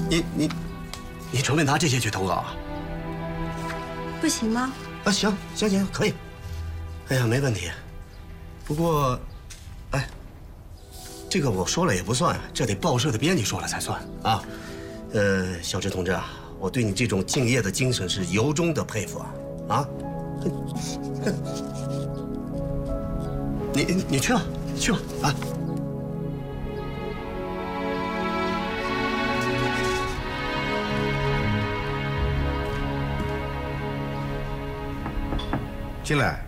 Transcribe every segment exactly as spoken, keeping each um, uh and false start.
你你你准备拿这些去投稿啊？ 不行吗？ 啊，行行行，可以。哎呀，没问题。不过，哎，这个我说了也不算，这得报社的编辑说了才算啊。呃，小芝同志啊，我对你这种敬业的精神是由衷的佩服啊！啊，你你去吧，去吧啊！ 进来。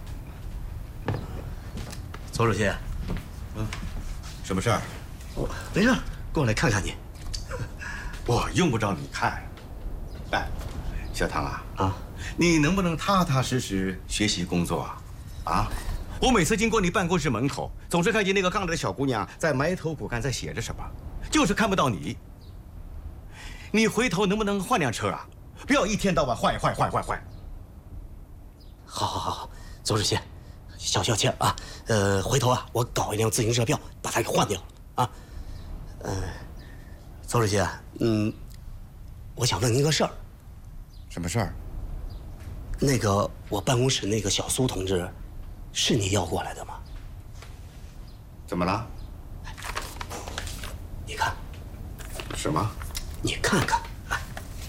左主席， 嗯，什么事儿？ 我没事，过来看看你。 我用不着你看。哎，小唐啊， 啊， 你能不能踏踏实实学习工作啊？啊，我每次经过你办公室门口，总是看见那个杠着的小姑娘在埋头苦干，在写着什么，就是看不到你。你回头能不能换辆车啊？不要一天到晚换换换换换。 好，好，好，左主席，消消气儿啊。呃，回头啊，我搞一辆自行车票，把它给换掉啊。嗯、呃，左主席，嗯，我想问您个事儿。 什么事儿？ 那个我办公室那个小苏同志，是你要过来的吗？ 怎么了？ 你看。 什么？ 你看看。